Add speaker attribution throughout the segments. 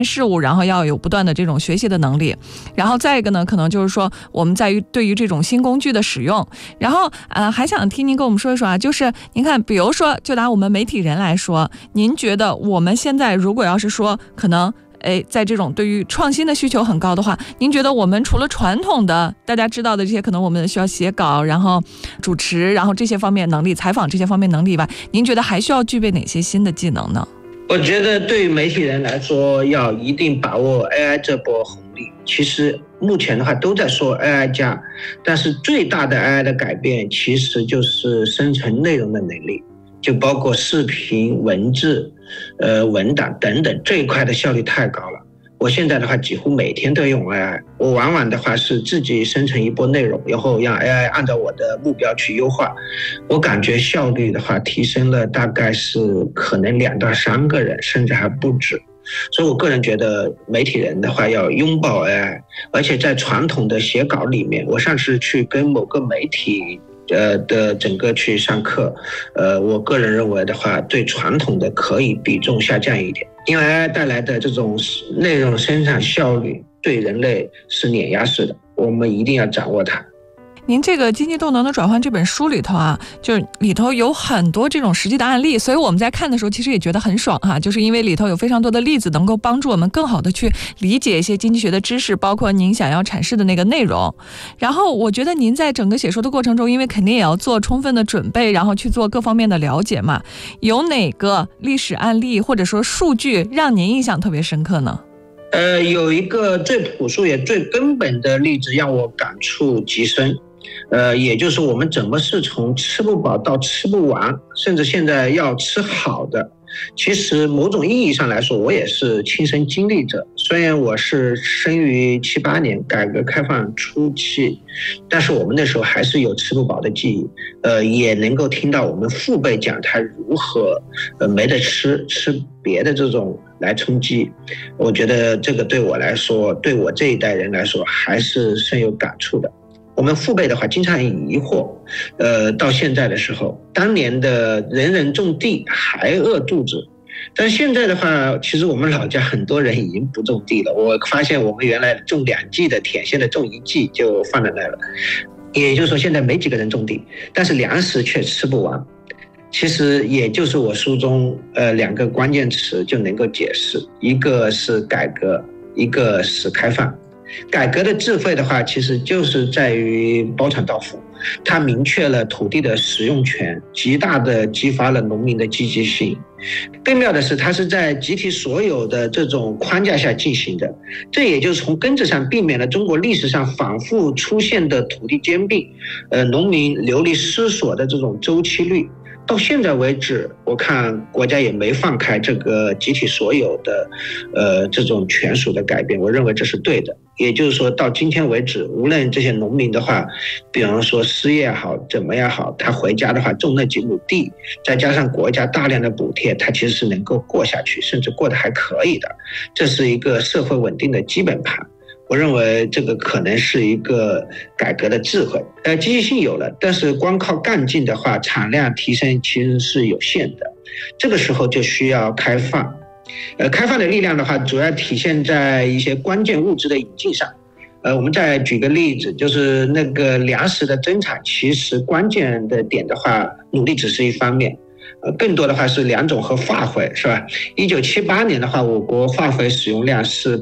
Speaker 1: 事物，然后要有不断的这种学习的能力。然后再一个呢，可能就是说我们在于对于这种新工具的使用。然后还想听您跟我们说一说啊，就是您看，比如说就拿我们媒体人来说，您觉得我们现在如果要是说可能在这种对于创新的需求很高的话，您觉得我们除了传统的大家知道的这些可能我们需要写稿，然后主持，然后这些方面能力，采访这些方面能力以外，您觉得还需要具备哪些新的技能呢？
Speaker 2: 我觉得对于媒体人来说，要一定把握 AI 这波红利。其实目前的话都在说 AI 加，但是最大的 AI 的改变其实就是生成内容的能力，就包括视频、文字、文档等等，这一块的效率太高了。我现在的话几乎每天都用 AI， 我往往的话是自己生成一波内容，然后让 AI 按照我的目标去优化，我感觉效率的话提升了大概是可能2到3个人，甚至还不止。所以我个人觉得媒体人的话要拥抱 AI， 而且在传统的写稿里面，我上次去跟某个媒体的整个去上课，我个人认为的话，对传统的可以比重下降一点，因为 AI 带来的这种内容生产效率对人类是碾压式的，我们一定要掌握它。
Speaker 1: 您这个经济动能的转换这本书里头啊，就是里头有很多这种实际的案例，所以我们在看的时候其实也觉得很爽哈，就是因为里头有非常多的例子能够帮助我们更好的去理解一些经济学的知识，包括您想要阐释的那个内容。然后我觉得您在整个写书的过程中，因为肯定也要做充分的准备，然后去做各方面的了解嘛，有哪个历史案例或者说数据让您印象特别深刻呢？
Speaker 2: 有一个最朴素也最根本的例子让我感触极深，也就是我们怎么是从吃不饱到吃不完，甚至现在要吃好的。其实某种意义上来说，我也是亲身经历者。虽然我是生于78年改革开放初期，但是我们那时候还是有吃不饱的记忆，也能够听到我们父辈讲他如何没得吃别的这种来充饥。我觉得这个对我来说，对我这一代人来说还是深有感触的。我们父辈的话经常疑惑，到现在的时候，当年的人人种地还饿肚子，但是现在的话，其实我们老家很多人已经不种地了。我发现我们原来种2季的田，现在种1季就放在那了，也就是说现在没几个人种地，但是粮食却吃不完。其实也就是我书中2个关键词就能够解释，一个是改革，一个是开放。改革的智慧的话，其实就是在于包产到户，它明确了土地的使用权，极大的激发了农民的积极性。更妙的是，它是在集体所有的这种框架下进行的，这也就是从根子上避免了中国历史上反复出现的土地兼并，农民流离失所的这种周期率。到现在为止，我看国家也没放开这个集体所有的这种权属的改变，我认为这是对的。也就是说，到今天为止，无论这些农民的话，比方说失业好怎么样好，他回家的话种那几亩地，再加上国家大量的补贴，他其实是能够过下去，甚至过得还可以的。这是一个社会稳定的基本盘。我认为这个可能是一个改革的智慧。积极性有了，但是光靠干劲的话，产量提升其实是有限的。这个时候就需要开放。开放的力量的话，主要体现在一些关键物质的引进上。我们再举个例子，就是那个粮食的增产，其实关键的点的话，努力只是一方面。更多的话是2种和化肥，是吧？1978年的话，我国化肥使用量是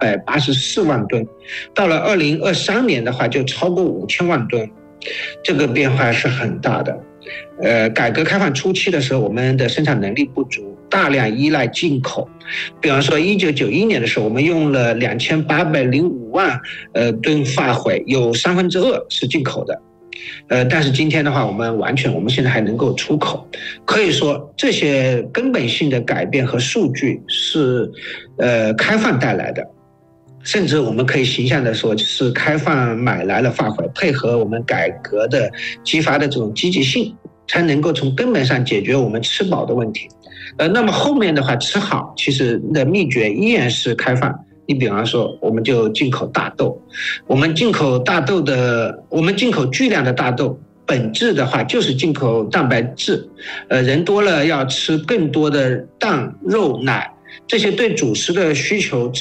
Speaker 2: 884万吨，到了2023年的话就超过5000万吨，这个变化是很大的。改革开放初期的时候，我们的生产能力不足，大量依赖进口。比方说1991年的时候，我们用了2805万吨化肥，有2/3是进口的。但是今天的话，我们现在还能够出口，可以说这些根本性的改变和数据是开放带来的，甚至我们可以形象的说是开放买来了化肥，配合我们改革的激发的这种积极性，才能够从根本上解决我们吃饱的问题。那么后面的话吃好，其实的秘诀依然是开放。你比方说，我们就进口大豆，我们进口巨量的大豆，本质的话就是进口蛋白质。人多了要吃更多的蛋、肉、奶， 这些对主食的需求